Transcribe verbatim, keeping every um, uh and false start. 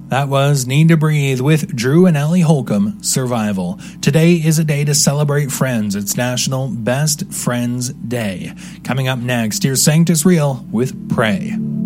That was Need to Breathe with Drew and Ellie Holcomb, Survival. Today is a day to celebrate friends. It's National Best Friends Day. Coming up next, here's Sanctus Real with Pray.